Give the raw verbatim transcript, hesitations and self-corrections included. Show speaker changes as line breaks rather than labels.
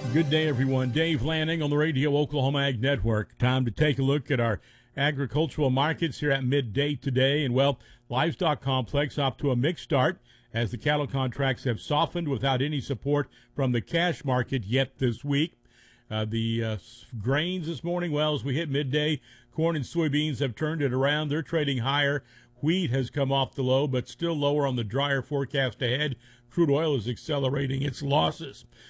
Good day, everyone. Dave Lanning on the Radio Oklahoma Ag Network. Time to take a look at our agricultural markets here at midday today. And, well, livestock complex off to a mixed start as the cattle contracts have softened without any support from the cash market yet this week. Uh, the uh, grains this morning, well, as we hit midday, corn and soybeans have turned it around. They're trading higher. Wheat has come off the low, but still lower on the drier forecast ahead. Crude oil is accelerating its losses.